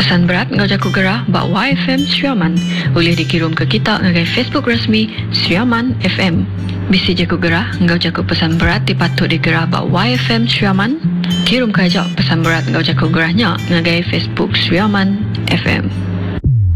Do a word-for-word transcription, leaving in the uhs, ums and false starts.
Pesan berat ngau jaku gerah bak Y F M Sriaman boleh dikirim ke kita ngagai Facebook rasmi Sriaman F M. Bisi jaku gerah ngau jaku pesan berat dipatut digerah bak Y F M Sriaman. Kirim ke ajak pesan berat ngau jaku gerahnya ngagai Facebook Sriaman F M.